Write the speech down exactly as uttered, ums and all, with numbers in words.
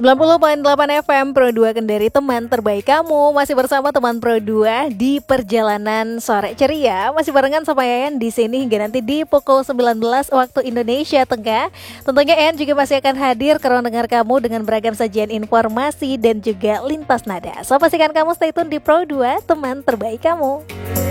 sembilan puluh koma delapan F M Pro dua Kendari, teman terbaik kamu. Masih bersama teman Pro dua di perjalanan sore ceria. Masih barengan sama Yayan di sini hingga nanti di pukul sembilan belas waktu Indonesia Tengah. Tentunya Yayan juga masih akan hadir ke ruang dengar kamu dengan beragam sajian informasi dan juga lintas nada. So pastikan kamu stay tune di Pro dua, teman terbaik kamu.